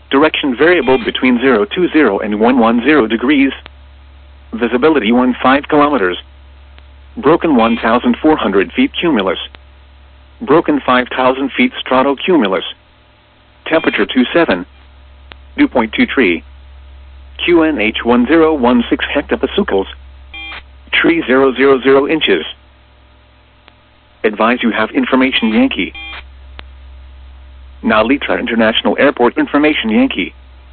Direction variable between 020 and 110 degrees. Visibility 15 kilometers. Broken 1,400 feet cumulus. Broken 5,000 feet stratocumulus. Temperature 27. Dew point 23. QNH 1016 hectopascals. Tree 000 inches. Advise you have information Yankee. Now Litra International Airport information Yankee.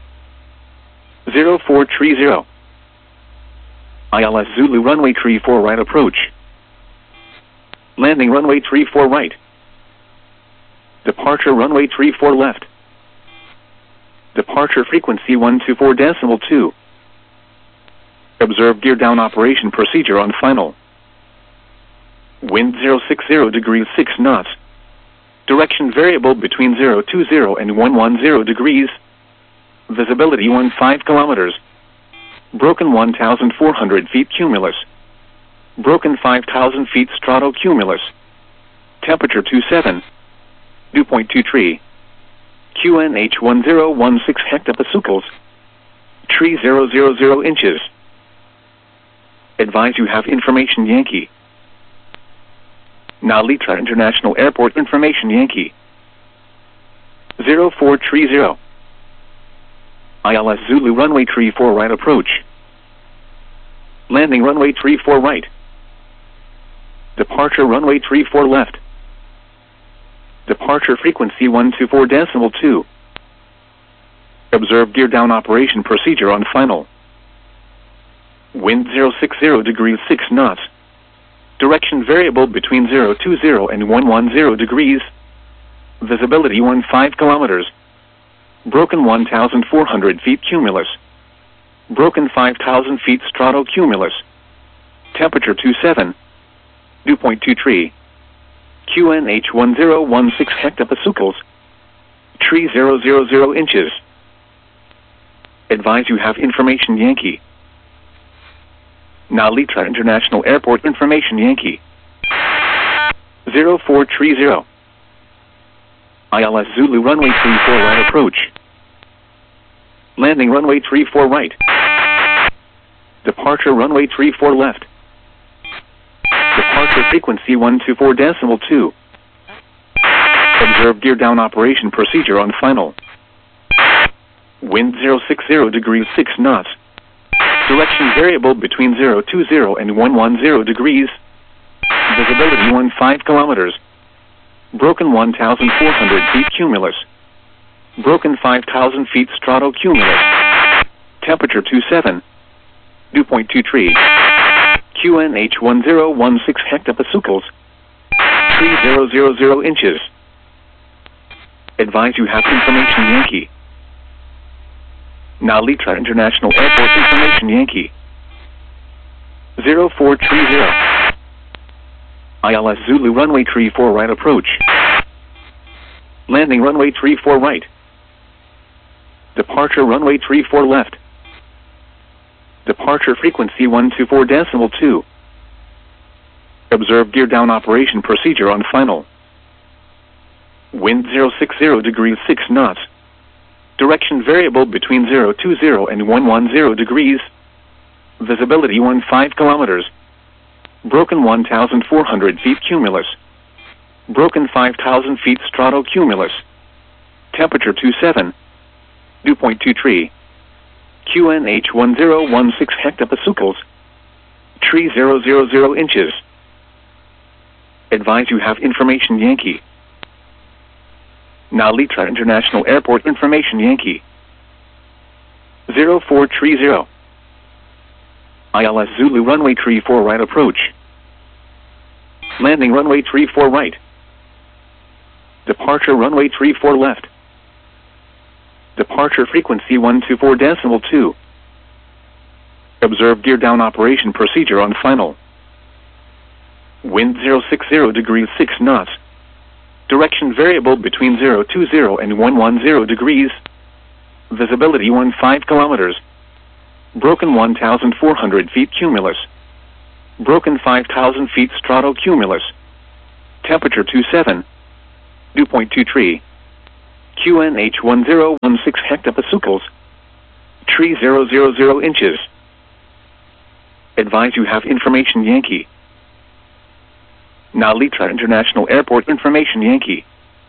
0430. ILS Zulu runway 34 right approach. Landing runway 34 right. Departure runway 34 left. Departure frequency 124.2. Observe gear down operation procedure on final. Wind 060 degrees 6 knots. Direction variable between 020 and 110 degrees. Visibility 15 kilometers. Broken 1,400 feet cumulus. Broken 5,000 feet stratocumulus. Temperature 27. Dew point 23. QNH 1016 hectopascals. Tree 000 inches. Advise you have information Yankee. Now Litra International Airport information Yankee. 0430. ILS Zulu runway 34 right approach. Landing runway 34 right. Departure runway 34 left. Departure frequency 124.2. Observe gear down operation procedure on final. Wind 060 degrees 6 knots. Direction variable between 020 and 110 degrees. Visibility 15 kilometers. Broken 1,400 feet cumulus. Broken 5,000 feet stratocumulus. Temperature 27. Dew point 23. QNH 1016 hectopascals. Tree 000 inches. Advise you have information Yankee. Now Litra International Airport information Yankee. 0430. ILS Zulu runway 34 right approach. Landing runway 34 right. Departure runway 34 left. Departure frequency 124.2. Observe gear down operation procedure on final. Wind 060 degrees 6 knots. Direction variable between 020 and 110 degrees. Visibility 15 kilometers. Broken 1,400 feet cumulus. Broken 5,000 feet stratocumulus. Temperature 27. Dew point 23. QNH 1016 hectopascals. Tree 000 inches. Advise you have information Yankee. Now Litra International Airport information Yankee. 0430. ILS Zulu runway 34 right approach. Landing runway 34 right. Departure runway 34 left. Departure frequency 124.2. Observe gear down operation procedure on final. Wind 060 degrees 6 knots. Direction variable between 020 and 110 degrees. Visibility 15 kilometers. Broken 1,400 feet cumulus. Broken 5,000 feet stratocumulus. Temperature 27. Dew point 23. QNH 1016 hectopascals. Tree 000 inches. Advise you have information Yankee. Now Litra International Airport information Yankee. 0430. ILS Zulu runway 34 right approach. Landing runway 34 right. Departure runway 34 left. Departure frequency 124.2. Observe gear down operation procedure on final. Wind 060 degrees 6 knots. Direction variable between 020 and 110 degrees. Visibility 15 kilometers. Broken 1,400 feet cumulus. Broken 5,000 feet stratocumulus. Temperature 27. Dew point 23. QNH1016 hectopascals. Tree 000 inches. Advise you have information Yankee. Nalita International Airport information Yankee.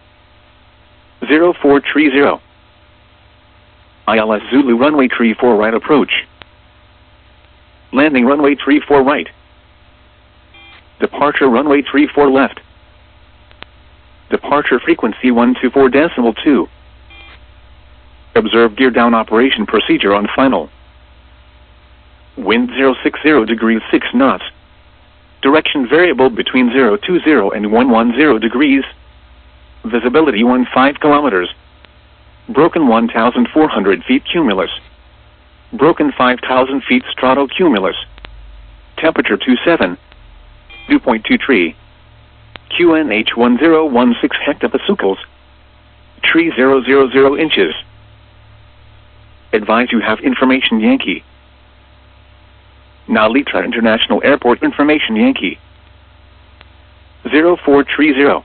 0430. ILS Zulu runway 34 right approach. Landing runway 34 right. Departure runway 34 left. Departure frequency 124.2. Observe gear down operation procedure on final. Wind 060 degrees 6 knots. Direction variable between 020 and 110 degrees. Visibility 15 kilometers. Broken 1,400 feet cumulus. Broken 5,000 feet stratocumulus. Temperature 27. Dew point 23. QNH1016 hectopascals. Tree 000 inches. Advise you have information Yankee. Nalita International Airport information Yankee. 0430.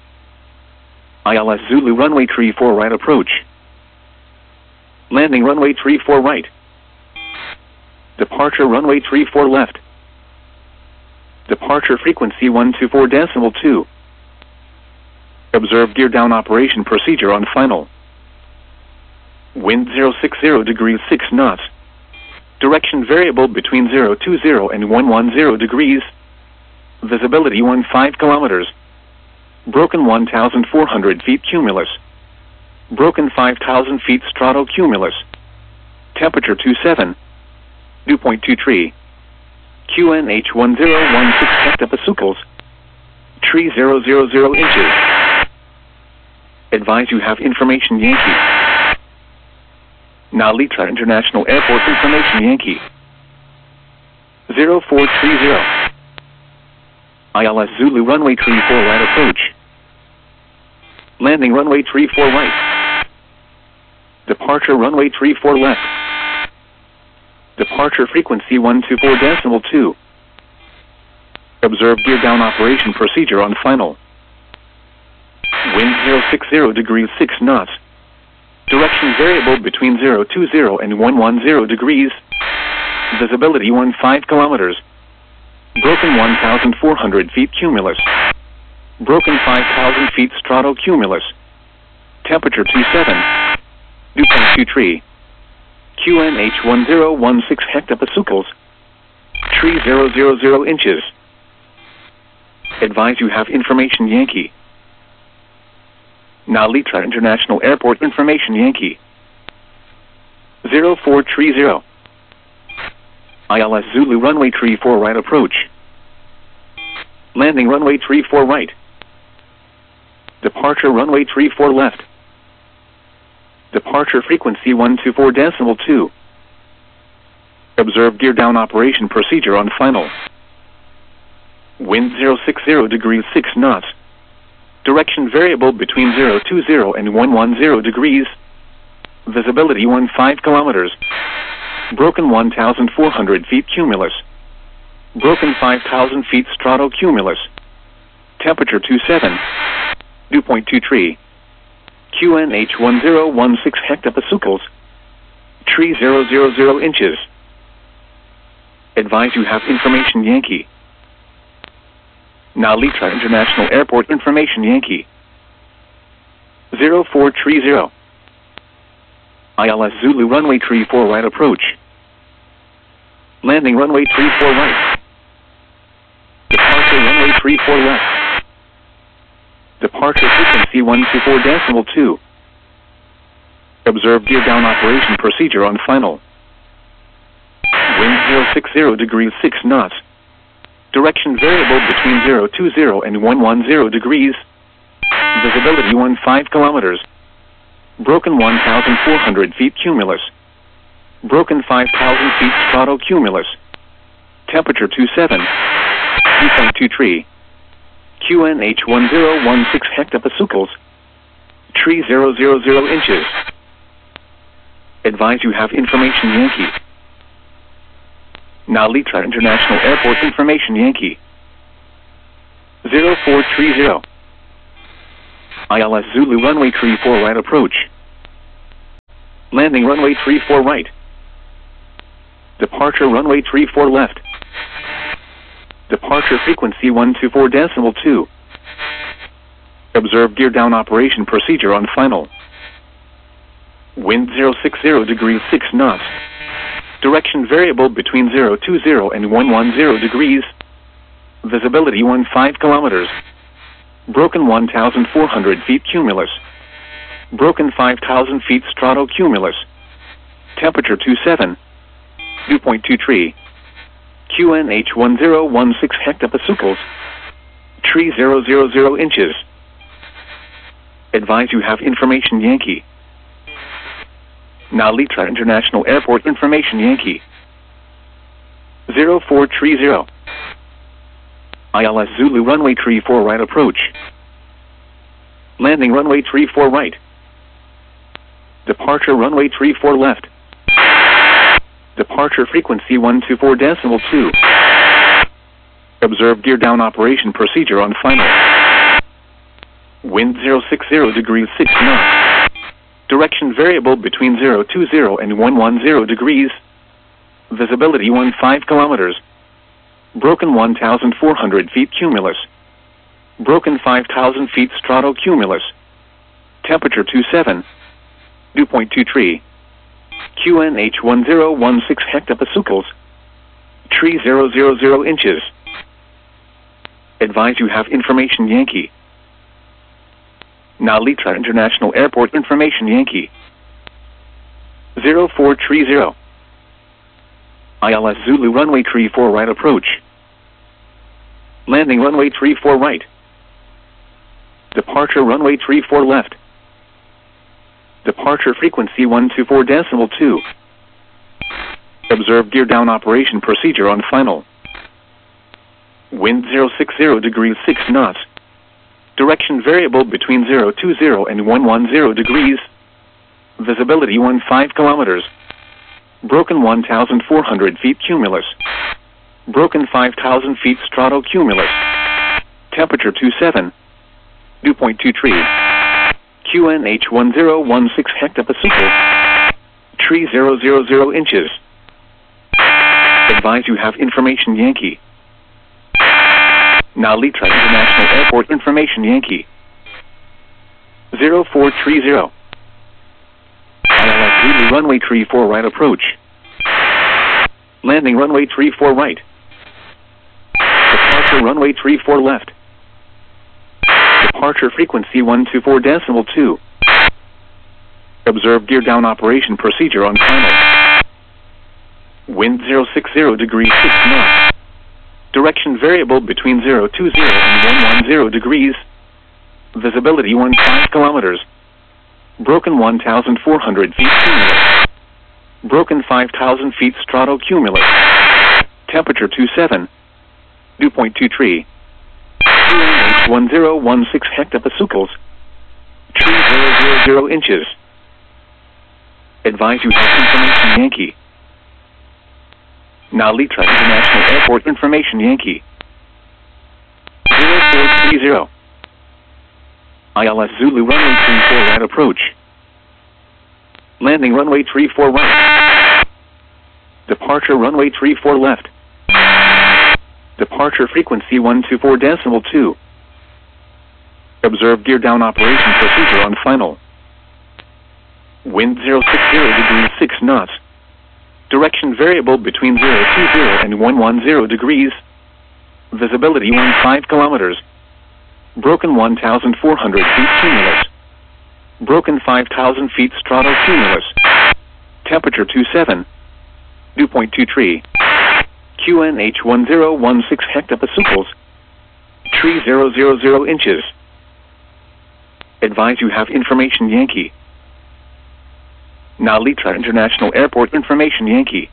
ILS Zulu runway 34 right approach. Landing runway 34 right. Departure runway 34 left. Departure frequency 124.2. Observe gear down operation procedure on final. Wind 060 degrees 6 knots. Direction variable between 020 and 110 degrees. Visibility 15 kilometers. Broken 1,400 feet cumulus. Broken 5,000 feet stratocumulus. Temperature 27. Dew point 23. QNH1016 hectopascals. Tree 000 inches. Advise you have information Yankee. Nalita International Airport information Yankee. 0430. ILS Zulu runway 34 right approach. Landing runway 34 right. Departure runway 34 left. Departure frequency 124.2. Observe gear down operation procedure on final. Wind 060 degrees 6 knots. Direction variable between 020 and 110 degrees. Visibility 15 kilometers. Broken 1,400 feet cumulus. Broken 5,000 feet stratocumulus. Temperature 27. Dew point 23. QNH1016 hectopascals. Tree 000 inches. Advise you have information Yankee. Nalita International Airport information Yankee. 0430. ILS Zulu runway 34 right approach. Landing runway 34 right. Departure runway 34 left. Departure frequency 124.2. Observe gear down operation procedure on final. Wind 060 degrees 6 knots. Direction variable between 020 and 110 degrees. Visibility 15 kilometers. Broken 1,400 feet cumulus. Broken 5,000 feet stratocumulus. Temperature 27. Dew point 23. QNH1016 hectopascals. Tree 000 inches. Advise you have information Yankee. Nalita International Airport information Yankee. 0430. ILS Zulu runway 34 right approach. Landing runway 34 right. Departure runway 34 left. Departure frequency 124.2. Observe gear down operation procedure on final. Wind 060 degrees 6 knots. Direction variable between 020 and 110 degrees. Visibility 15 kilometers. Broken 1,400 feet cumulus. Broken 5,000 feet stratocumulus. Temperature 27. Dew point 23. QNH1016 hectopascals. Tree 000 inches. Advise you have information Yankee. Nalita International Airport information Yankee. 0430. ILS Zulu runway 34 right approach. Landing runway 34 right. Departure runway 34 left. Departure frequency 124.2. Observe gear down operation procedure on final. Wind 060 degrees 6 knots. Direction variable between 020 and 110 degrees. Visibility 15 kilometers. Broken 1,400 feet cumulus. Broken 5,000 feet stratocumulus. Temperature 27. Dew point 23. QNH 1016 hectopascals. Tree 000 inches. Advise you have information Yankee. Narita International Airport information Yankee. 0430. ILS Zulu runway 34 right approach. Landing runway 34 right. Departure runway 34 left. Departure frequency 124.2. Observe gear down operation procedure on final. Wind 060 degrees 6 knots. Direction variable between 020 and 110 degrees. Visibility 15 kilometers. Broken 1,400 feet cumulus. Broken 5,000 feet stratocumulus. Temperature 27. Dew point 23. QNH 1016 hectopascals. Tree 000 inches. Advise you have information Yankee. Narita International Airport information Yankee. 0430. ILS Zulu runway 34 right approach. Landing runway 34 right. Departure runway 34 left. Departure frequency 124.2. Observe gear down operation procedure on final. Wind 060 degrees 6 knots. Direction variable between 020 and 110 degrees. Visibility 15 kilometers. Broken 1,400 feet cumulus. Broken 5,000 feet stratocumulus. Temperature 27. Dew point 23. QNH 1016 hectopascals. Tree 000 inches. Advise you have information Yankee. Narita International Airport information Yankee. 0430. ILS Zulu runway 34 right approach. Landing runway 34 right. Departure runway 34 left. Departure frequency 124.2. Observe gear down operation procedure on final. Wind 060 degrees 6 knots. Direction variable between 020 and 110 degrees. Visibility 15 kilometers. Broken 1,400 feet cumulus. Broken 5,000 feet stratocumulus. Temperature 27. Dew point 23. QNH 1016 hectopascals. Tree 000 inches. Advise you have information Yankee. Narita International Airport information Yankee. 0430. ILS Zulu runway 34 right approach. Landing runway 34 right. Departure runway 34 left. Departure frequency 124.2. Observe gear down operation procedure on final. Wind 060 degrees 6 knots. Direction variable between 020 and 110 degrees. Visibility 15 kilometers. Broken 1,400 feet cumulus. Broken 5,000 feet stratocumulus. Temperature 27. Dew point 23. QNH 1016 hectopascals. Tree 000 inches. Advise you have information Yankee. Narita International Airport information Yankee.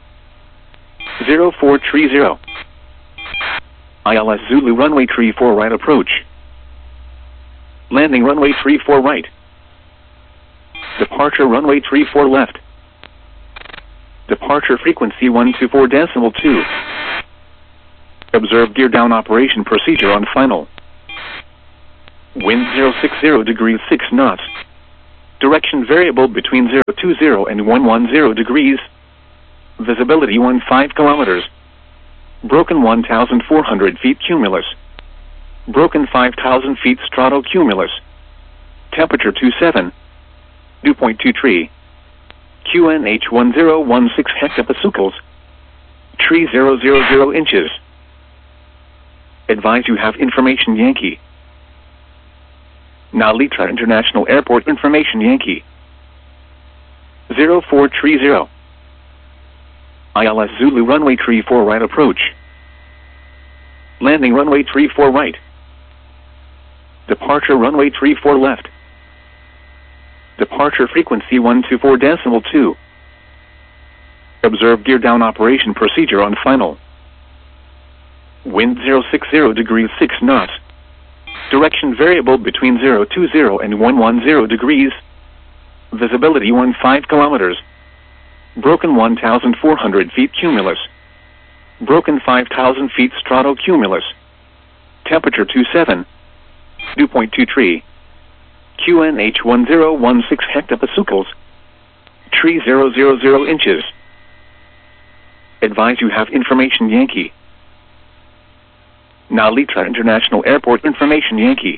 0430. ILS Zulu runway 34 right approach. Landing runway 34 right. Departure runway 34 left. Departure frequency 124.2. Observe gear down operation procedure on final. Wind 060 degrees 6 knots. Direction variable between 020 and 110 degrees. Visibility 15 kilometers. Broken 1,400 feet cumulus. Broken 5,000 feet stratocumulus. Temperature 27. Dew point 23. QNH 1016 hectopascals. Tree 000 inches. Advise you have information Yankee. Nalitra International Airport information Yankee. 0430. ILS Zulu runway 34 right approach. Landing runway 34 right. Departure runway 34 left. Departure frequency 124.2. Observe gear down operation procedure on final. Wind 060 degrees 6 knots. Direction variable between 020 and 110 degrees. Visibility 15 kilometers. Broken 1,400 feet cumulus. Broken 5,000 feet stratocumulus. Temperature 27. Dew point 23. QNH 1016 hectopascals. Tree 000 inches. Advise you have information Yankee. Nalitra International Airport information Yankee.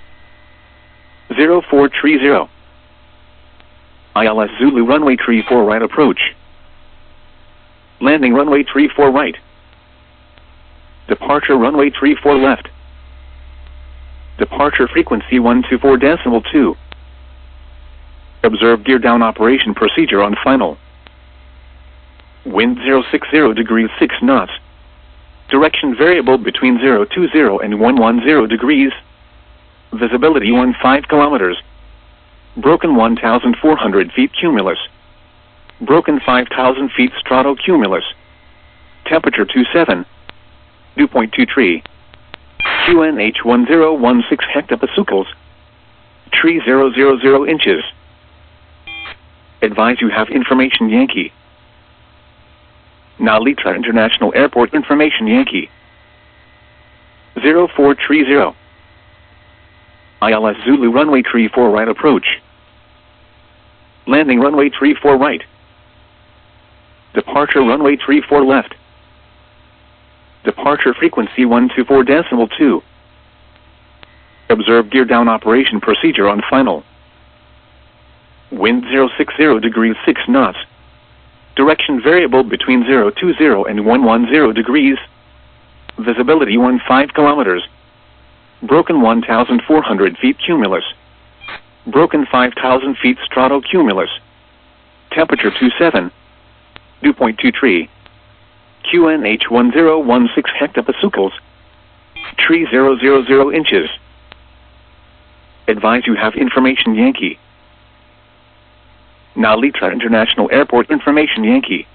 0430. ILS Zulu runway 34 right approach. Landing runway 34 right. Departure runway 34 left. Departure frequency 124.2. Observe gear down operation procedure on final. Wind 060 degrees 6 knots. Direction variable between 020 and 110 degrees. Visibility 15 kilometers. Broken 1,400 feet cumulus. Broken 5,000 feet stratocumulus. Temperature 27. Dew point 23. QNH 1016 hectopascals. Tree 000 inches. Advise you have information Yankee. Nalitra International Airport information Yankee. 0430. ILS Zulu runway 34 right approach. Landing runway 34 right. Departure runway 34 left. Departure frequency 124.2. Observe gear down operation procedure on final. Wind 060 degrees 6 knots. Direction variable between 020 and 110 degrees. Visibility 15 kilometers. Broken 1,400 feet cumulus. Broken 5,000 feet stratocumulus. Temperature 27. Dew point 23. QNH 1016 hectopascals. Tree 000 inches. Advise you have information Yankee. Nalitra International Airport information Yankee.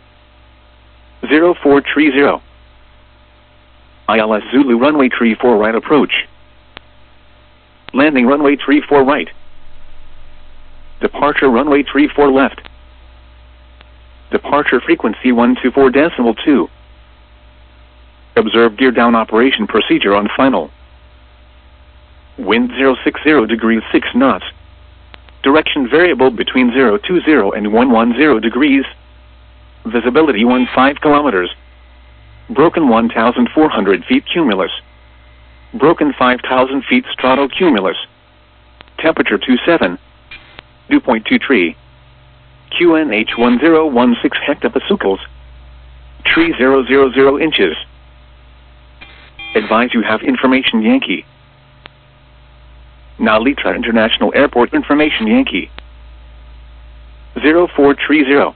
0430. ILS Zulu runway 34 right approach. Landing runway 34 right. Departure runway 34 left. Departure frequency 124.2. Observe gear down operation procedure on final. Wind 060 degrees 6 knots. Direction variable between 020 and 110 degrees. Visibility 15 kilometers. Broken 1,400 feet cumulus. Broken 5,000 feet stratocumulus. Temperature 27. Dew point 23. QNH 1016 hectopascals. Tree 000 inches. Advise you have information Yankee. Nalitra International Airport information Yankee. 0430.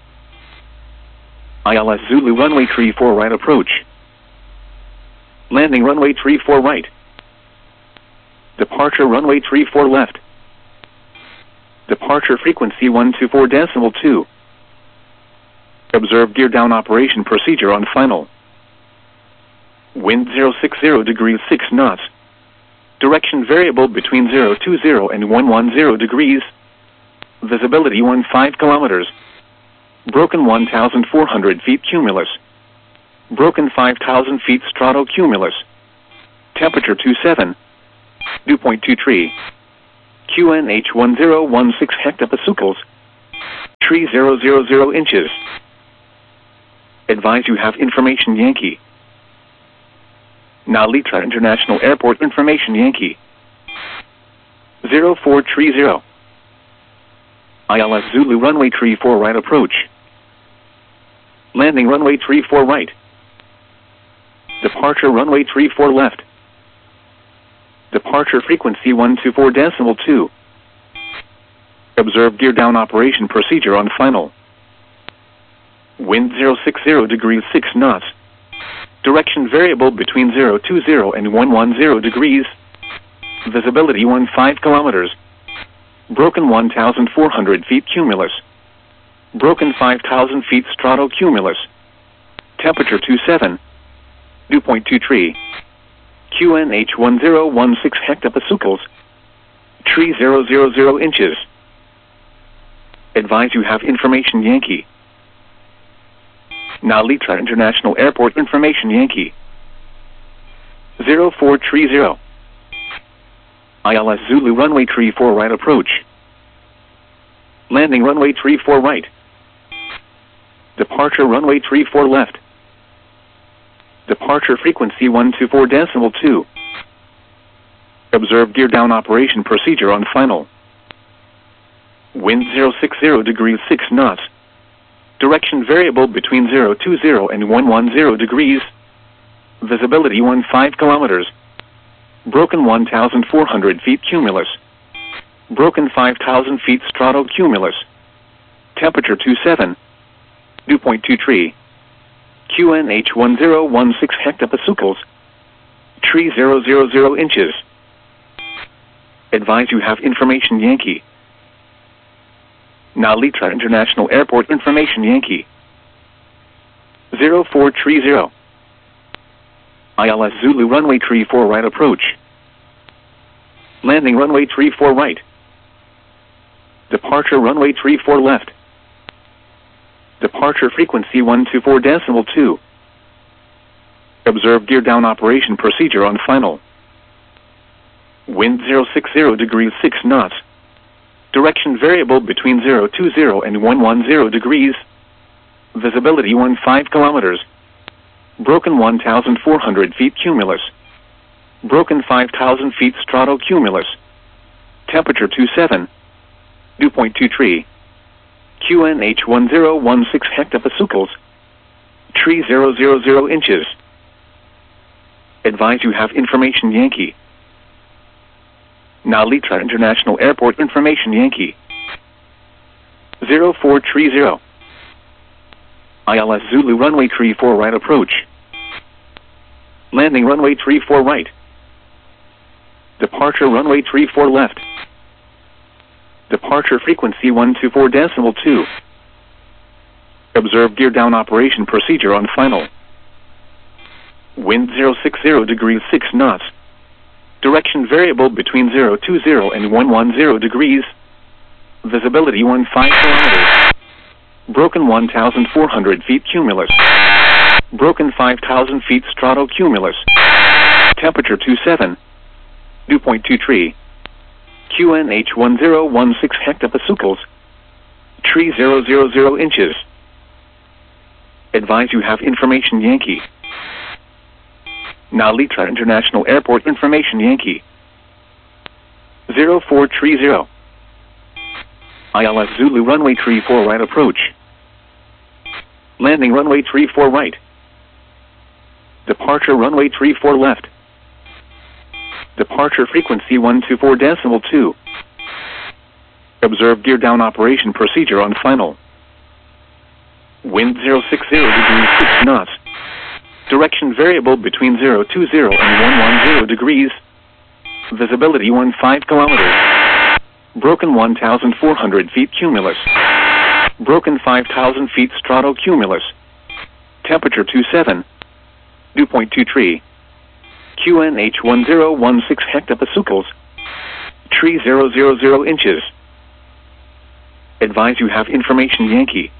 ILS Zulu runway 34 right approach. Landing runway 34 right. Departure runway 34 left. Departure frequency 124.2. Observe gear down operation procedure on final. Wind 060 degrees 6 knots. Direction variable between 020 and 110 degrees. Visibility 15 kilometers. Broken 1,400 feet cumulus. Broken 5,000 feet stratocumulus. Temperature 27. Dew point 23. QNH 1016 hectopascals. Tree 000 inches. Advise you have information Yankee. Nalitra International Airport information Yankee. 0430. ILS Zulu runway 34 right approach. Landing runway 34 right. Departure runway 34 left. Departure frequency 124.2. Observe gear down operation procedure on final. Wind 060 degrees 6 knots. Direction variable between 020 and 110 degrees. Visibility 15 kilometers. Broken 1,400 feet cumulus. Broken 5,000 feet stratocumulus. Temperature 27. Dew point 23. QNH 1016 hectopascals. Tree 000 inches. Advise you have information Yankee. Nalitra International Airport information Yankee. 0430. ILS Zulu runway 34 right approach. Landing runway 34 right. Departure runway 34 left. Departure frequency 124.2. Observe gear down operation procedure on final. Wind 060 degrees 6 knots. Direction variable between 020 and 110 degrees. Visibility 15 kilometers. Broken 1,400 feet cumulus. Broken 5,000 feet stratocumulus. Temperature 27. Dew point 23. QNH 1016 hectopascals. Tree 000 inches. Advise you have information Yankee. Nalitra International Airport information Yankee. 0430. ILS Zulu runway 34 right approach. Landing runway 34 right. Departure runway 34 left. Departure frequency 124.2. Observe gear down operation procedure on final. Wind 060 degrees 6 knots. Direction variable between 020 and 110 degrees. Visibility 15 kilometers. Broken 1,400 feet cumulus. Broken 5,000 feet stratocumulus. Temperature 27. Dew point 23. QNH 1016 hectopascals. Tree 000 inches. Advise you have information Yankee. Nalitra International Airport information Yankee. 0430. ILS Zulu runway 34 right approach. Landing runway 34 right. Departure runway 34 left. Departure frequency 124.2. Observe gear down operation procedure on final. Wind 060 degrees 6 knots. Direction variable between 020 and 110 degrees. Visibility 15 kilometers. Broken 1,400 feet cumulus. Broken 5,000 feet stratocumulus. Temperature 27. Dew point 23. QNH 1016 hectopascals. Tree 000 inches. Advise you have information Yankee. Nalitra International Airport information Yankee. 0430. ILS Zulu runway 34 right approach. Landing runway 34 right. Departure runway 34 left. Departure frequency 124.2. Observe gear down operation procedure on final. Wind 060 degrees 6 knots. Direction variable between 020 and 110 degrees. Visibility 15 kilometers. Broken 1,400 feet cumulus. Broken 5,000 feet stratocumulus. Temperature 27. Dew point 23. QNH 1016 hectopascals. Tree 000 inches. Advise you have information Yankee.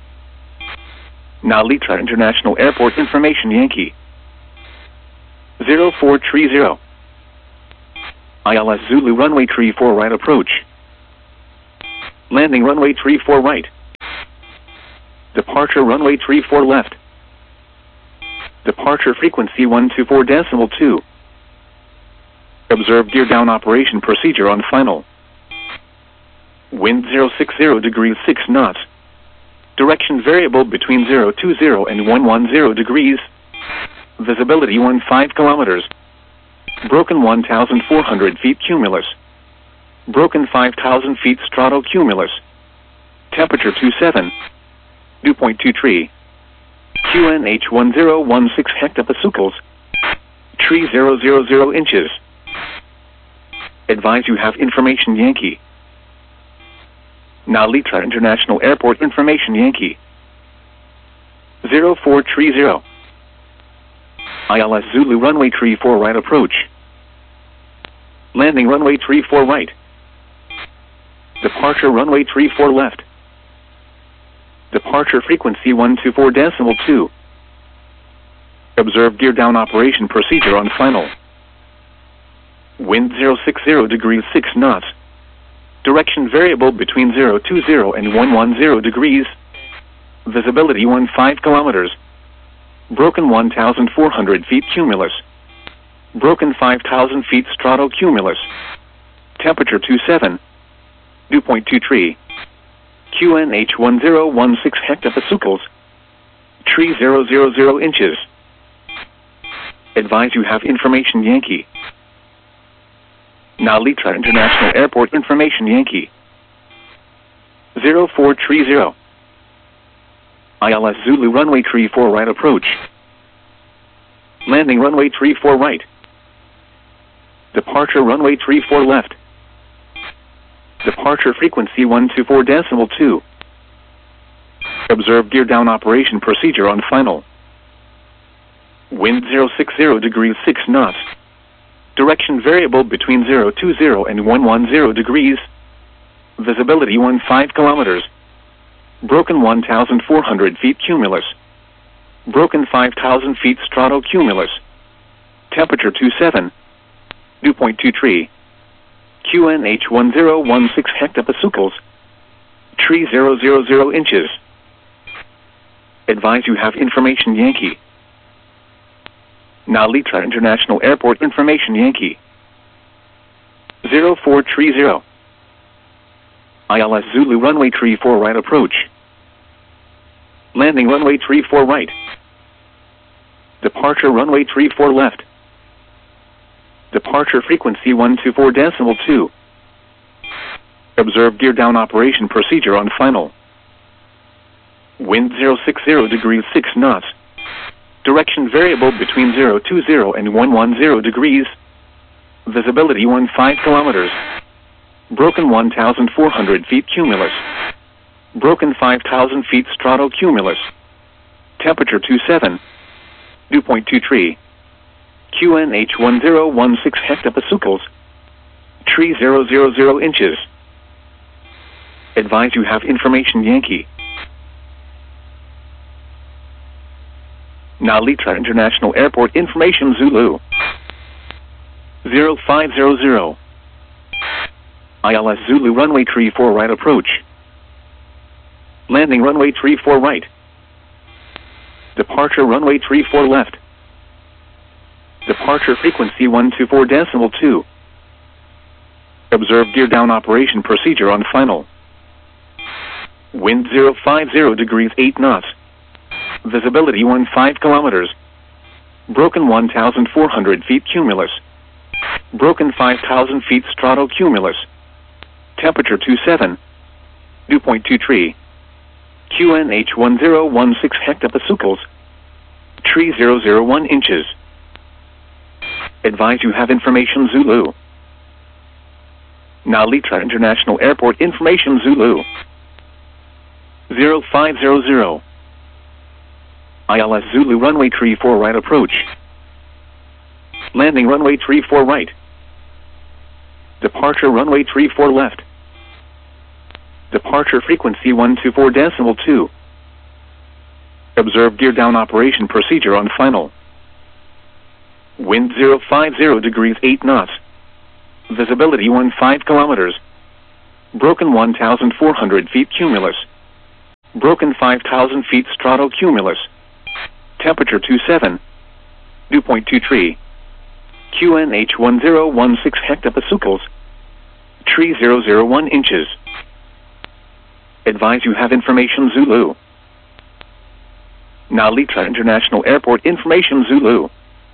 Nalitra International Airport information Yankee. 0430. ILS Zulu runway 34 right approach. Landing runway 34 right. Departure runway 34 left. Departure frequency 124.2. Observe gear down operation procedure on final. Wind 060 degrees 6 knots. Direction variable between 020 and 110 degrees. Visibility 15 kilometers. Broken 1,400 feet cumulus. Broken 5,000 feet stratocumulus. Temperature 27. Dew point 23. QNH 1016 hectopascals. Tree 000 inches. Advise you have information Yankee. Narita International Airport information Yankee. 0430. ILS Zulu runway 34 right approach. Landing runway 34 right. Departure runway 34 left. Departure frequency 124.2. Observe gear down operation procedure on final. Wind 060 degrees 6 knots. Direction variable between 020 and 110 degrees. Visibility 15 kilometers. Broken 1,400 feet cumulus. Broken 5,000 feet stratocumulus. Temperature 27. Dew point 23. QNH 1016 hectopascals. Tree 000 inches. Advise you have information Yankee. Narita International Airport information Yankee. 0430. ILS Zulu runway 34 right approach. Landing runway 34 right. Departure runway 34 left. Departure frequency 124.2. Observe gear down operation procedure on final. Wind 060 degrees 6 knots. Direction variable between 020 and 110 degrees. Visibility 15 kilometers. Broken 1,400 feet cumulus. Broken 5,000 feet stratocumulus. Temperature 27. Dew point 23. QNH 1016 hectopascals. Tree 000 inches. Advise you have information Yankee. Narita International Airport information Yankee. 0430. ILS Zulu runway 34 right approach. Landing runway 34 right. Departure runway 34 left. Departure frequency 124.2. Observe gear down operation procedure on final. Wind 060 degrees 6 knots. Direction variable between 020 and 110 degrees. Visibility 15 kilometers. Broken 1,400 feet cumulus. Broken 5,000 feet stratocumulus. Temperature 27. Dew point 23. QNH 1016 hectopascals. Tree 000 inches. Advise you have information Yankee. Narita International Airport information Zulu. 0500. ILS Zulu runway 34 right approach. Landing runway 34 right. Departure runway 34 left. Departure frequency 124.2. Observe gear down operation procedure on final. Wind 050 degrees 8 knots. Visibility 15 kilometers. Broken 1,400 feet cumulus. Broken 5,000 feet stratocumulus. Temperature 27. Dew point 23. QNH 1016 hectopascals. Tree 001 inches. Advise you have information Zulu. Narita International Airport information Zulu. 0500. ILS Zulu runway 34 right approach. Landing runway 34 right. Departure runway 34 left. Departure frequency 124.2. Observe gear down operation procedure on final. Wind 050 degrees 8 knots. Visibility 15 kilometers. Broken 1,400 feet cumulus. Broken 5,000 feet stratocumulus. Temperature 27. Dew point 23. QNH 1016 hectopascals. Tree 001 inches. Advise you have information Zulu. Nalita International Airport information Zulu.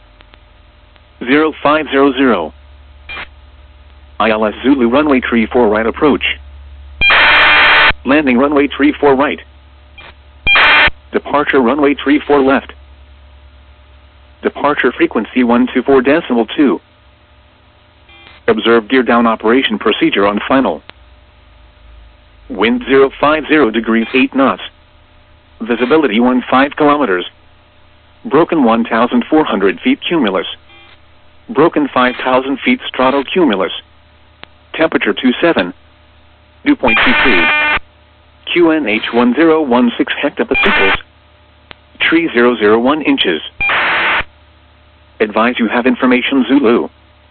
0500. ILS Zulu runway 34 right approach. Landing runway 34 right. Departure runway 34 left. Departure frequency 124.2. Observe gear down operation procedure on final. Wind 050 degrees 8 knots. Visibility 15 kilometers. Broken 1,400 feet cumulus. Broken 5,000 feet stratocumulus. Temperature 27. Dew point 23. QNH 1016 hectopascals. Tree 001 inches. Advise you have information Zulu.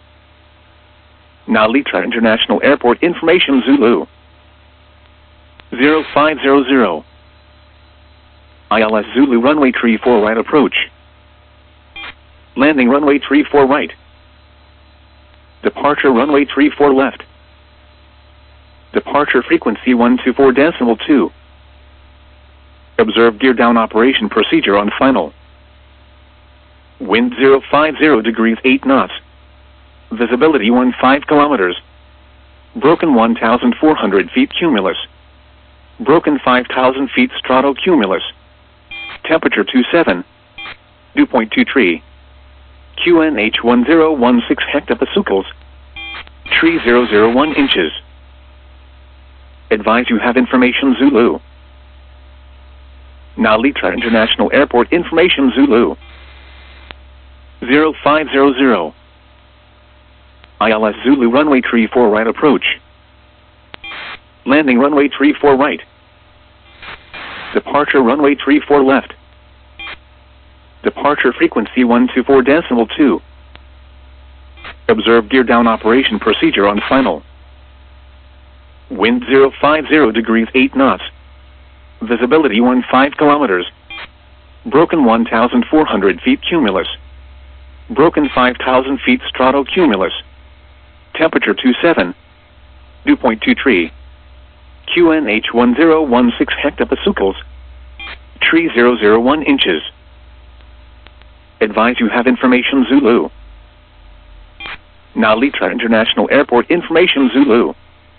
Nalita International Airport information Zulu. 0500. ILS Zulu runway 34 right approach. Landing runway 34 right. Departure runway 34 left. Departure frequency 124.2. Observe gear down operation procedure on final. Wind 050 degrees 8 knots. Visibility 15 kilometers. Broken 1,400 feet cumulus. Broken 5,000 feet stratocumulus. Temperature 27. Dew point 23. QNH 1016 hectopascals. Tree 001 inches. Advise you have information Zulu. Nalita International Airport information Zulu. 0500. ILS Zulu runway 34 right approach. Landing runway 34 right. Departure runway 34 left. Departure frequency 124.2. Observe gear down operation procedure on final. Wind 050 degrees 8 knots. Visibility 15 kilometers. Broken 1,400 feet cumulus. Broken 5,000 feet stratocumulus. Temperature 27. Dew point 23. QNH 1016 hectopascals. Tree 001 inches. Advise you have information Zulu. Nalita International Airport information Zulu.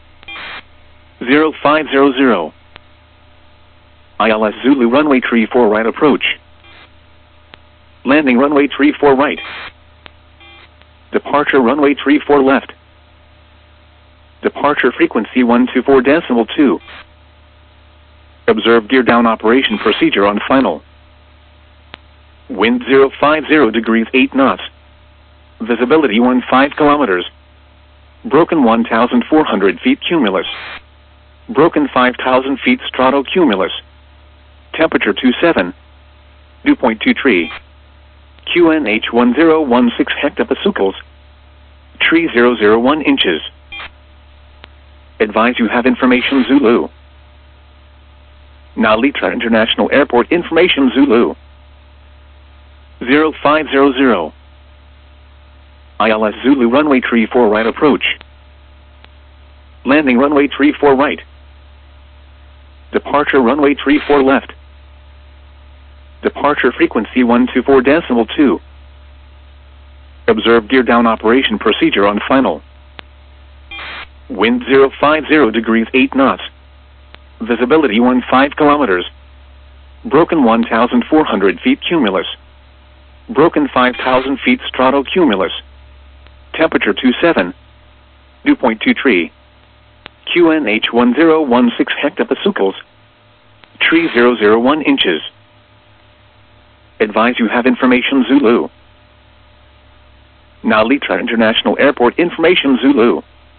0500. ILS Zulu runway 34 right approach. Landing runway 34 right. Departure runway 34 left. Departure frequency 124.2. Observe gear down operation procedure on final. Wind 050 degrees 8 knots. Visibility 15 kilometers. Broken 1,400 feet cumulus. Broken 5,000 feet stratocumulus. Temperature 27. Dew point 23. QNH 1016 hectopascals. Tree 001 inches. Advise you have information Zulu. Nalita International Airport information Zulu. 0500. ILS Zulu runway 34 right approach. Landing runway 34 right. Departure runway 34 left. Departure frequency 124.2. Observe gear down operation procedure on final. Wind 050 degrees 8 knots. Visibility 15 kilometers. Broken 1,400 feet cumulus. Broken 5,000 feet stratocumulus. Temperature 27. Dew point 23. QNH 1016 hectopascals. Tree 001 inches. Advise you have information Zulu. Nalita International Airport information Zulu.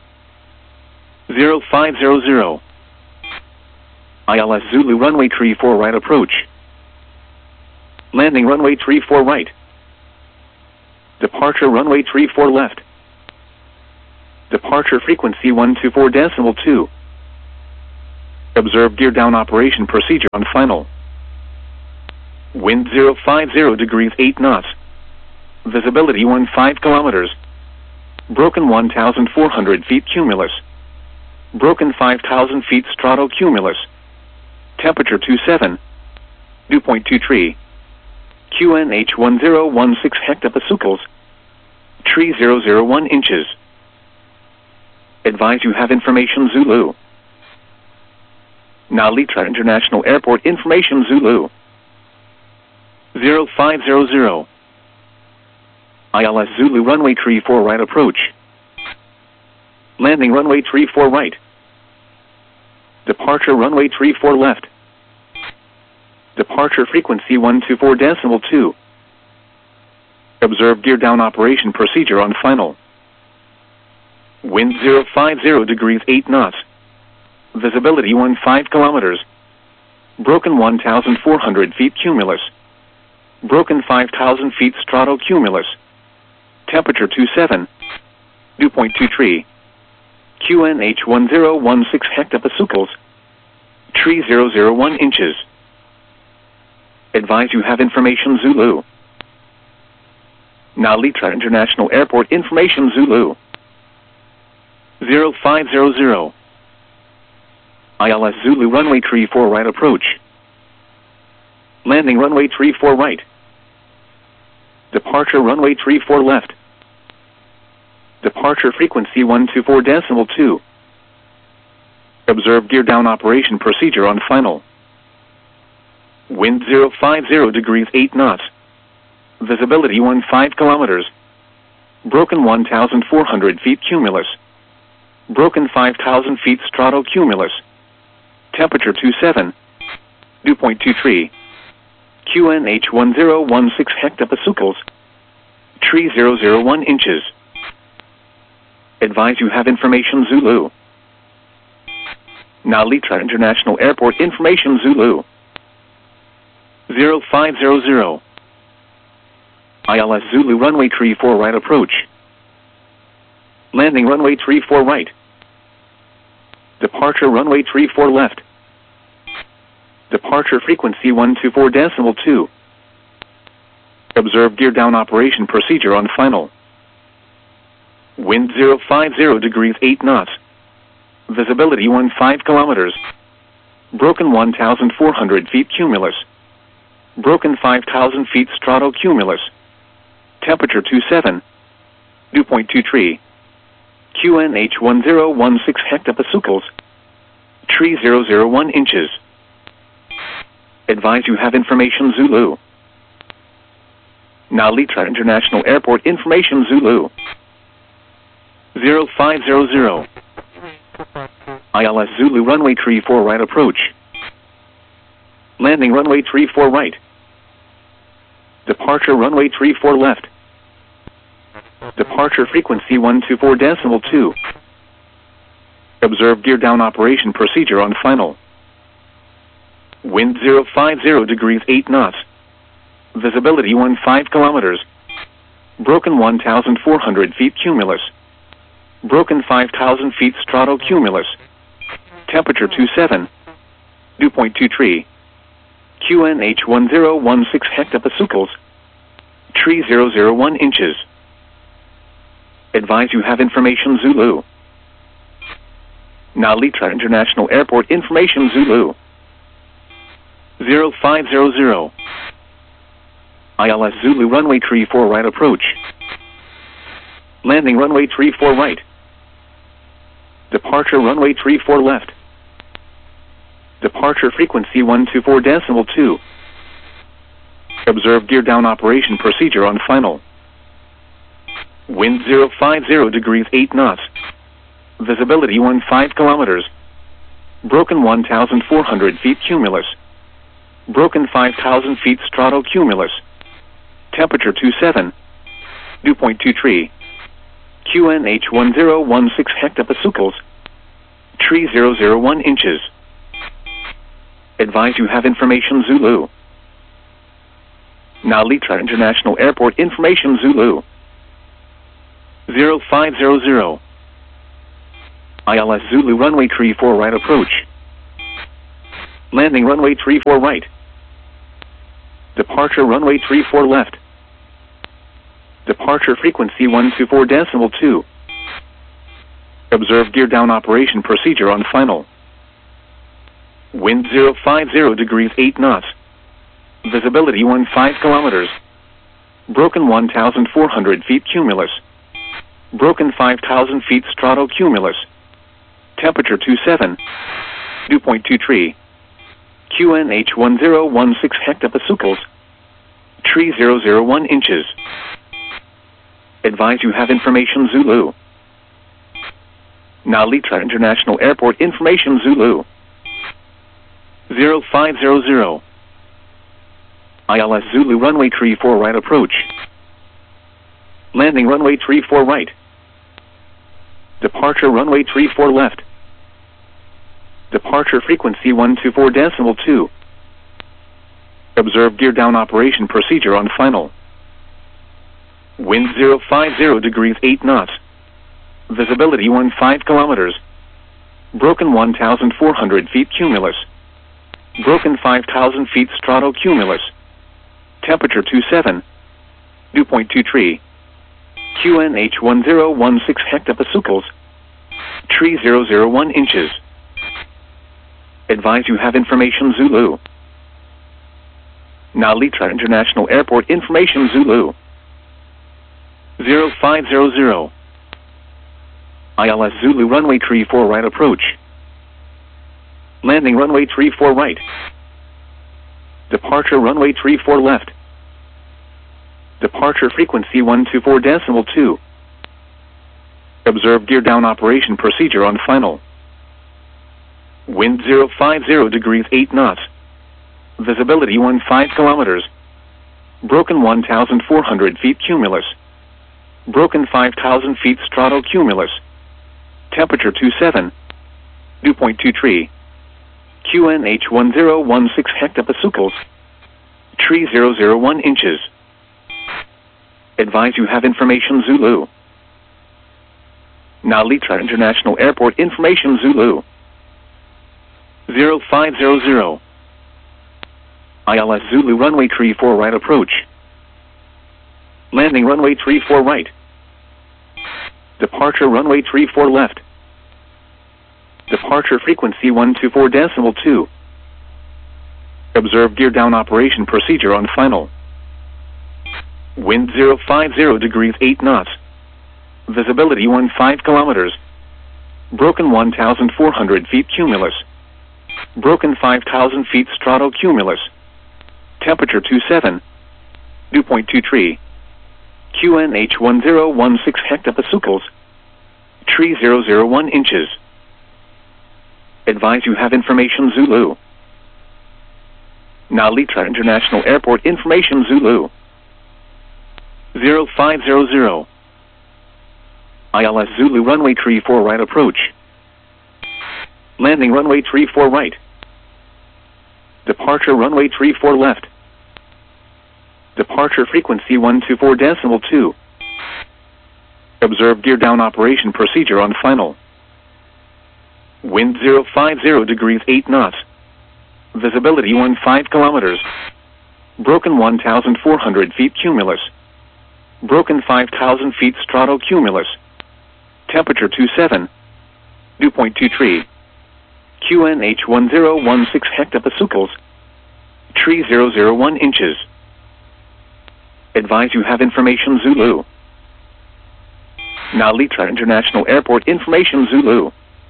0500. ILS Zulu runway 34 right approach. Landing runway 34 right. Departure runway 34 left. Departure frequency 124.2. Observe gear down operation procedure on final. Wind 050 degrees 8 knots. Visibility 15 kilometers. Broken 1,400 feet cumulus. Broken 5,000 feet stratocumulus. Temperature 27. Dew point 23. QNH 1016 hectopascals. Tree 001 inches. Advise you have information Zulu. Nalitra International Airport information Zulu. 0500. ILS Zulu runway 34 right approach. Landing runway 34 right. Departure runway 34 left. Departure frequency 124.2. Observe gear down operation procedure on final. Wind 050 degrees 8 knots. Visibility 15 kilometers. Broken 1,400 feet cumulus. Broken 5,000 feet stratocumulus. Temperature 27. Dew point 23. QNH 1016 hectopascals. Tree 001 inches. Advise you have information Zulu. Nalitra International Airport information Zulu. 0500. ILS Zulu runway 34 right approach. Landing runway 34 right. Departure runway 34 left. Departure frequency 124.2. Observe gear down operation procedure on final. Wind 050 degrees 8 knots. Visibility 15 kilometers. Broken 1,400 feet cumulus. Broken 5,000 feet stratocumulus. Temperature 27. Dew point 23. QNH 1016 hectopascals. Tree 001 inches. Advise you have information Zulu. Nalitra International Airport information Zulu. 0500. ILS Zulu runway 34 right approach. Landing runway 34 right. Departure runway 34 left. Departure frequency 124.2. Observe gear down operation procedure on final. Wind 050 degrees 8 knots. Visibility 15 kilometers. Broken 1,400 feet cumulus. Broken 5,000 feet stratocumulus. Temperature 27. Dew point 23. QNH 1016 hectopascals. Tree 001 inches. Advise you have information Zulu. Nalitra International Airport information Zulu. 0500. ILS Zulu runway 34 right approach. Landing runway 34 right. Departure runway 34 left. Departure frequency 124.2. Observe gear down operation procedure on final. Wind 050 degrees 8 knots. Visibility 15 kilometers. Broken 1,400 feet cumulus. Broken 5,000 feet stratocumulus. Temperature 27. Dew point 23. QNH 1016 hectopascals. Tree 001 inches. Advise you have information Zulu. Nalitra International Airport information Zulu. 0500. ILS Zulu runway 34 right approach. Landing runway 34 right. Departure runway 34 left. Departure frequency 124.2. Observe gear down operation procedure on final. Wind 050 degrees 8 knots. Visibility 15 kilometers. Broken 1,400 feet cumulus. Broken 5,000 feet stratocumulus. Temperature 27. Dew point 23. QNH 1016 hectopascals. Tree 001 inches. Advise you have information Zulu. Nalitra International Airport information Zulu. 0500. ILS Zulu runway 34 right approach. Landing runway 34 right. Departure runway 34 left. Departure frequency 124.2. Observe gear down operation procedure on final. Wind 050 degrees 8 knots. Visibility 15 kilometers. Broken 1,400 feet cumulus. Broken 5,000 feet stratocumulus. Temperature 27. Dew point 23. QNH 1016 hectopascals. Tree 001 inches. Advise you have information Zulu. Nalitra International Airport information Zulu. 0500. ILS Zulu runway 34 right approach. Landing runway 34 right. Departure runway 34 left. Departure frequency 124.2. Observe gear down operation procedure on final. Wind 050 degrees 8 knots. Visibility 15 kilometers. Broken 1,400 feet cumulus. Broken 5,000 feet stratocumulus. Temperature 27. Dew point 23. QNH 1016 hectopascals. Tree 001 inches. Advise you have information Zulu. Nalitra International Airport information Zulu. 0500. ILS Zulu runway 34 right approach. Landing runway 34 right. Departure runway 34 left. Departure frequency 124.2. Observe gear down operation procedure on final. Wind 050 degrees 8 knots. Visibility 15 kilometers. Broken 1,400 feet cumulus. Broken 5,000 feet stratocumulus. Temperature 27. Dew point 23. QNH 1016 hectopascals. Tree 001 inches. Advise you have information Zulu. Nalitra International Airport information Zulu. 0500. ILS Zulu runway 34 right approach. Landing runway 34 right. Departure runway 34 left. Departure frequency 124.2. Observe gear down operation procedure on final. Wind 050 degrees 8 knots. Visibility 15 kilometers. Broken 1,400 feet cumulus. Broken 5,000 feet stratocumulus. Temperature 27. Dew point 23. QNH 1016 hectopascals. Tree 001 inches. Advise you have information Zulu. Nalitra International Airport information Zulu. 0500. ILS Zulu runway 34 right approach. Landing runway 34 right. Departure runway 34 left. Departure frequency 124.2. Observe gear down operation procedure on final. Wind 050 degrees 8 knots. Visibility 15 kilometers. Broken 1,400 feet cumulus. Broken 5,000 feet stratocumulus. Temperature 27. Dew point 23. QNH 1016 hectopascals. Tree 001 inches. Advise you have information Zulu. Nalitra International Airport information Zulu.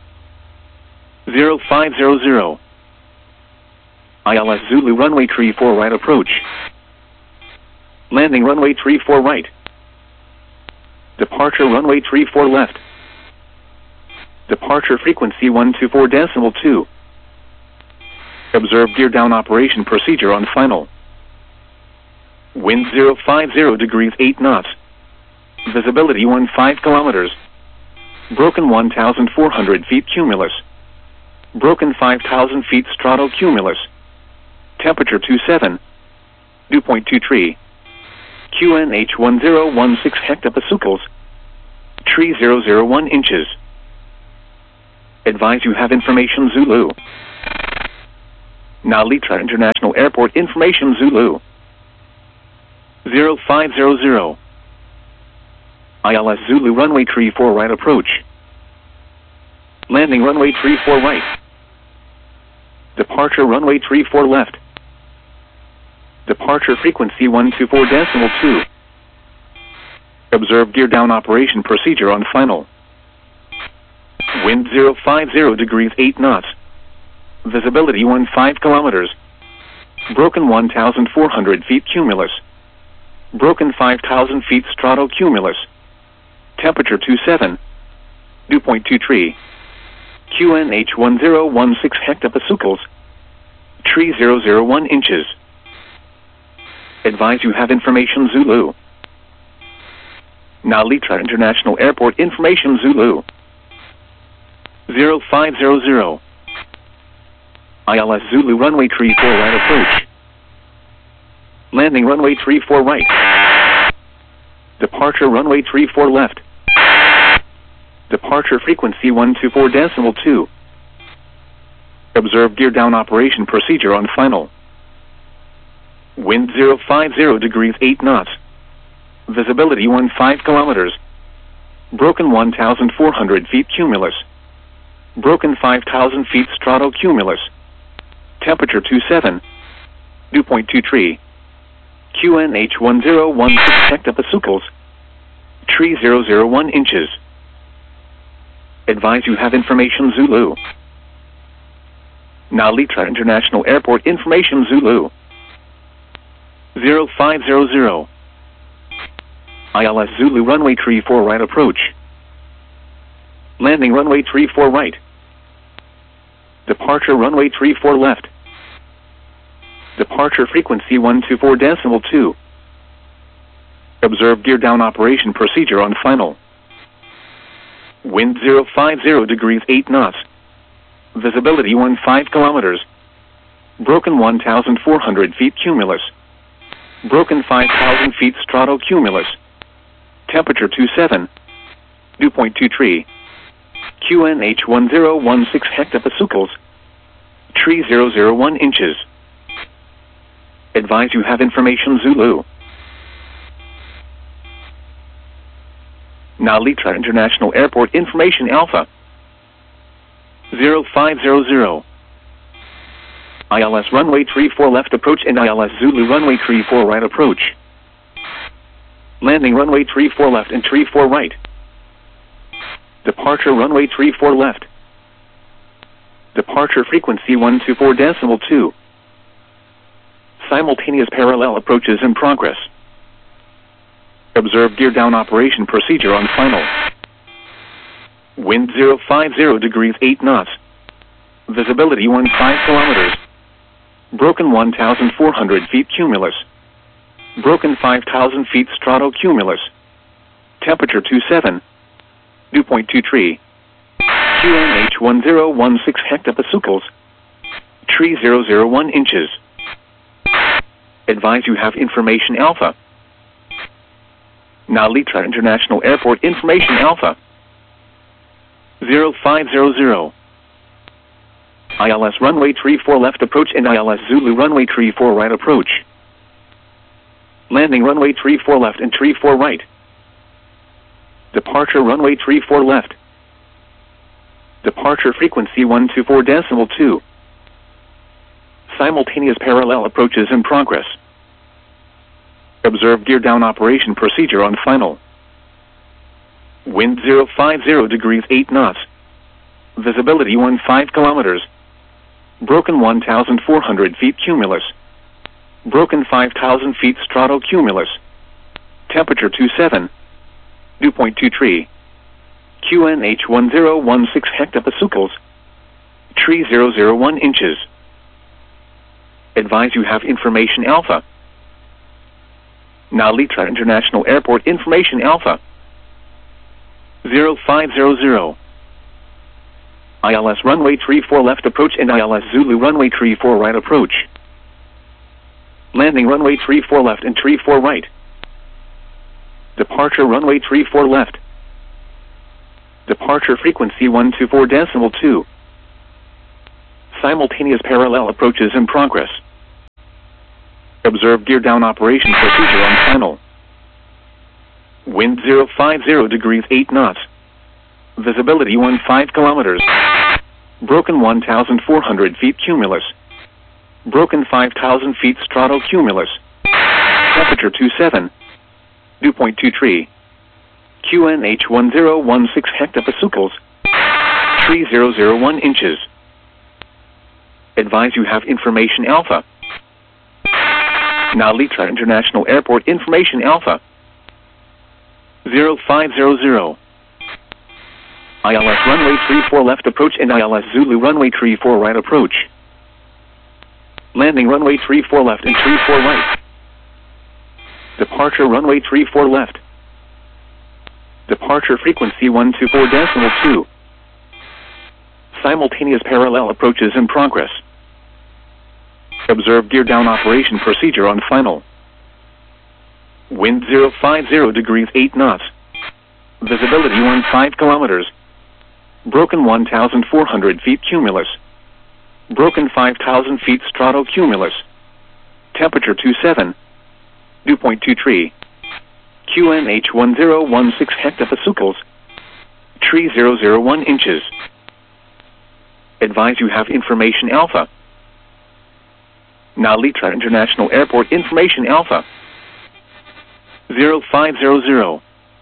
0500. ILS Zulu runway 34 right approach. Landing runway 34 right. Departure runway 34 left. Departure frequency 124.2. Observe gear down operation procedure on final. Wind 050 degrees 8 knots. Visibility 15 kilometers. Broken 1,400 feet cumulus. Broken 5,000 feet stratocumulus. Temperature 27. Dew point 23. QNH 1016 hectopascals. Tree 001 inches. Advise you have information Zulu. Nalitra International Airport information Zulu. 0500. ILS Zulu runway 34 right approach. Landing runway 34 right. Departure runway 34 left. Departure frequency 124.2. Observe gear down operation procedure on final. Wind 050 degrees 8 knots. Visibility 15 kilometers. Broken 1,400 feet cumulus. Broken 5,000 feet stratocumulus. Temperature 27. Dew point 23. QNH 1016 hectopascals. Tree 001 inches. Advise you have information Zulu. Nalitra International Airport information Zulu. 0500. ILS Zulu runway 34 right approach. Landing runway 34 right. Departure runway 34 left. Departure frequency 124.2. Observe gear down operation procedure on final. Wind 050 degrees 8 knots. Visibility 15 kilometers. Broken 1,400 feet cumulus. Broken 5,000 feet stratocumulus. Temperature 27. Dew point 23. QNH 1016 hectopascals. Tree 001 inches. Advise you have information Zulu. Nalitra International Airport information Zulu. 0500. ILS Zulu runway 34 right approach. Landing runway 34 right. Departure runway 34 left. Departure frequency 124.2. Observe gear down operation procedure on final. Wind 050 degrees 8 knots. Visibility 15 kilometers. Broken 1,400 feet cumulus. Broken 5,000 feet stratocumulus. Temperature 27. Dew point 23. QNH 1016 hectopascals. Tree 001 inches. Advise you have information Zulu. Nalitra International Airport information Alpha. 0500. ILS runway 34 left approach and ILS Zulu runway 34 right approach. Landing runway 34 left and 34 right. Departure runway 34 left. Departure frequency 124.2. Simultaneous parallel approaches in progress. Observe gear down operation procedure on final. Wind 050 degrees 8 knots. Visibility 15 kilometers. Broken 1,400 feet cumulus. Broken 5,000 feet stratocumulus. Temperature 27. Dew point 23. QNH 1016 hectopascals. Tree 001 inches. Advise you have information Alpha. Nalitra International Airport information Alpha. 0500. ILS runway 34 left approach and ILS Zulu runway 34 right approach. Landing runway 34 left and 34 right. Departure runway 34 left. Departure frequency 124.2. Simultaneous parallel approaches in progress. Observe gear down operation procedure on final. Wind 050 degrees 8 knots. Visibility 15 kilometers. Broken 1,400 feet cumulus. Broken 5,000 feet stratocumulus. Temperature 27. Dew point 23. QNH 1016 hectopascals. Tree 001 inches. Advise you have information Alpha. Nalitra International Airport information Alpha. 0500. ILS runway 34 left approach and ILS Zulu runway 34 right approach. Landing runway 34 left and 34 right. Departure runway 34 left. Departure frequency 124.2. Simultaneous parallel approaches in progress. Observe gear down operation procedure on final. Wind 050 degrees 8 knots. Visibility 15 kilometers. Broken 1,400 feet cumulus. Broken 5,000 feet stratocumulus. Temperature 27. Dew point 23. QNH 1016 hectopascals. 3001 inches. Advise you have information alpha. Nalitra International Airport information alpha. 0500. ILS runway 34 left approach and ILS Zulu runway 34 right approach. Landing runway 34 left and 34 right. Departure runway 34 left. Departure frequency 124.2. Simultaneous parallel approaches in progress. Observe gear down operation procedure on final. Wind 050 degrees 8 knots. Visibility 15 kilometers. Broken 1,400 feet cumulus. Broken 5,000 feet stratocumulus. Temperature 27. Dew point 23. QNH 1016 hectopascals. 3001 inches. Advise you have information alpha. Nalitra International Airport information alpha. 0500.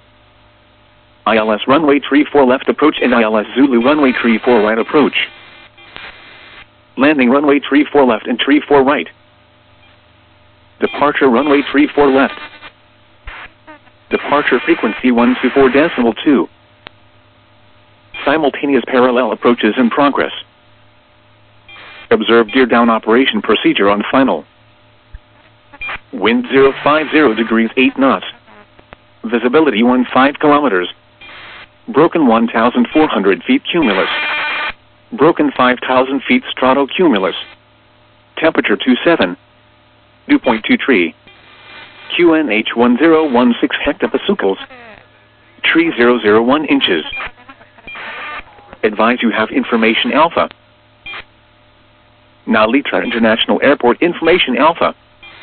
ILS runway 34 left approach and ILS Zulu runway 34 right approach. Landing runway 34 left and 34 right. Departure runway 34 left. Departure frequency 124.2. Simultaneous parallel approaches in progress. Observe gear down operation procedure on final. Wind 050 degrees 8 knots. Visibility 15 kilometers. Broken 1,400 feet cumulus. Broken 5,000 feet stratocumulus. Temperature 27. Dew point 23. QNH 1016 hectopascals. 3001 inches. Advise you have information alpha. Nalitra International Airport information alpha.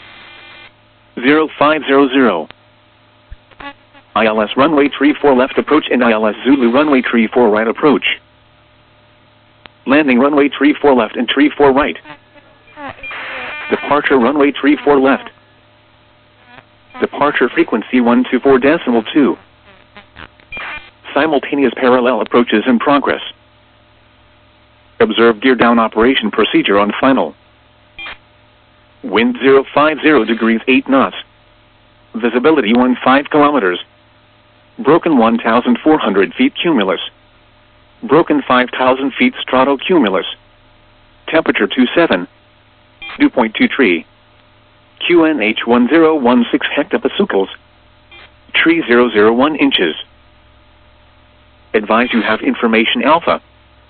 0500. ILS runway 34 left approach and ILS Zulu runway 34 right approach. Landing runway 34 left and 34 right. Departure runway 34 left. Departure frequency 124.2. Simultaneous parallel approaches in progress. Observe gear down operation procedure on final. Wind 050 degrees 8 knots. Visibility 15 kilometers. Broken 1,400 feet cumulus. Broken 5,000 feet stratocumulus. Temperature 27. Dew point 23. QNH 1016 hectopascals. 3001 inches. Advise you have information alpha.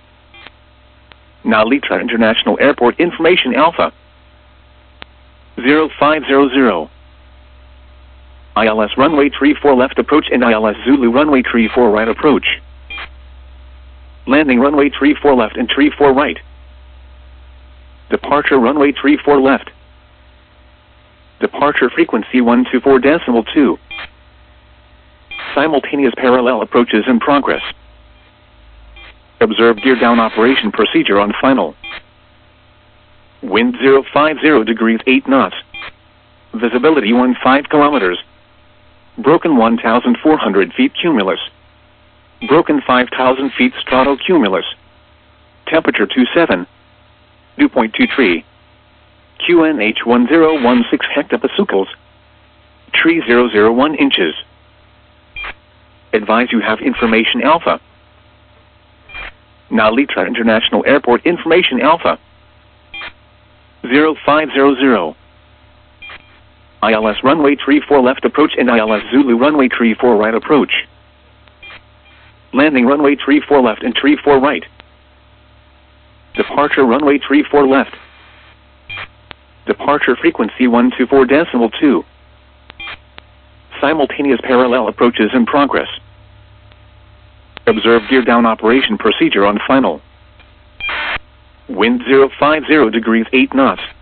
Nalitra International Airport information alpha. 0500. ILS runway 34 left approach and ILS Zulu runway 34 right approach. Landing runway 34 left and 34 right. Departure runway 34 left. Departure frequency 124.2. Simultaneous parallel approaches in progress. Observe gear down operation procedure on final. Wind 050 degrees 8 knots. Visibility 15 kilometers. Broken 1,400 feet cumulus. Broken 5,000 feet stratocumulus. Temperature 27. Dew point 23. QNH 1016 hectopascals. 3001 inches. Advise you have information alpha. Nalitra International Airport information alpha. 0500. ILS runway 34 left approach and ILS Zulu runway 34 right approach. Landing runway 34 left and 34 right. Departure runway 34 left. Departure frequency 124.2. Simultaneous parallel approaches in progress. Observe gear down operation procedure on final. Wind 050 degrees 8 knots.